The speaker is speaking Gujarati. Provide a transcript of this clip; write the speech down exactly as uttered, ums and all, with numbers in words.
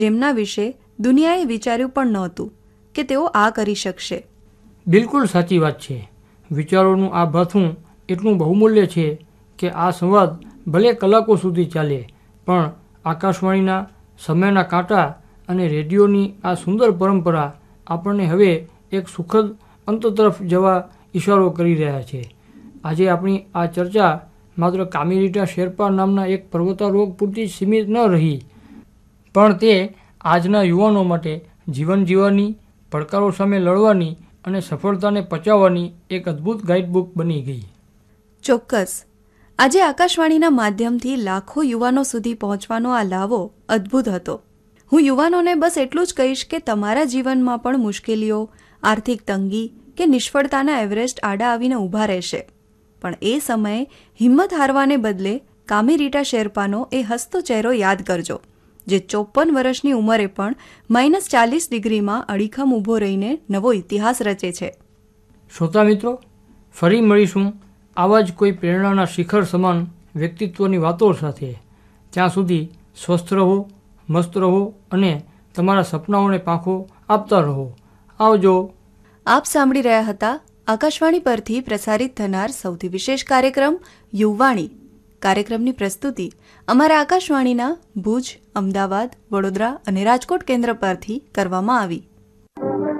જેમના વિશે દુનિયાએ વિચાર્યું પણ નહોતું કે તેઓ આ કરી શકશે. બિલકુલ સાચી વાત છે. વિચારોનું આ ભાથું એટલું બહુમૂલ્ય છે કે આ સંવાદ ભલે કલાકો સુધી ચાલે, પણ આકાશવાણીના સમયના કાંટા અને રેડિયોની આ સુંદર પરંપરા આપણને હવે એક સુખદ અંત તરફ જવા ઇશારો કરી રહ્યા છે. આજે આપણી આ ચર્ચા માત્ર કામિરીટા શેરપા નામના એક પર્વતારોહક પૂરતી સીમિત ન રહી, પણ તે આજના યુવાનો માટે જીવન જીવવાની, પડકારો સામે લડવાની અને સફળતાને પચાવવાની એક અદ્ભુત ગાઈડબુક બની ગઈ. ચોક્કસ. આજે આકાશવાણીના માધ્યમથી લાખો યુવાનો સુધી પહોંચવાનો આ લાવો અદ્ભુત હતો. હું યુવાનોને બસ એટલું જ કહીશ કે તમારા જીવનમાં પણ મુશ્કેલીઓ, આર્થિક તંગી કે નિષ્ફળતાના એવરેસ્ટ આડા આવીને ઊભા રહેશે, પણ એ સમયે હિંમત હારવાને બદલે કામિરીટા શેરપાનો એ હસતો ચહેરો યાદ કરજો, જે ચોપન વર્ષની ઉંમરે પણ માઇનસ ચાલીસ ડિગ્રીમાં અડીખમ ઊભો રહીને નવો ઇતિહાસ રચે છે. શ્રોતા મિત્રો, ફરી મળીશું આવા જ કોઈ પ્રેરણાના શિખર સમાન વ્યક્તિત્વની વાતો સાથે. ત્યાં સુધી સ્વસ્થ રહો, મસ્ત રહો અને તમારા સપનાઓને પાંખો આપતા રહો. આવજો. આપ સાંભળી રહ્યા હતા આકાશવાણી પરથી પ્રસારિત થનાર સૌથી વિશેષ કાર્યક્રમ યુવાણી. કાર્યક્રમની પ્રસ્તુતિ અમારા આકાશવાણીના ભુજ, અમદાવાદ, વડોદરા અને રાજકોટ કેન્દ્ર પરથી કરવામાં આવી.